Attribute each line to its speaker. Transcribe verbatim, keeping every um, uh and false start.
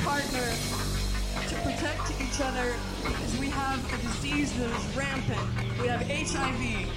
Speaker 1: partner to protect each other because we have a disease that is rampant. We have H I V.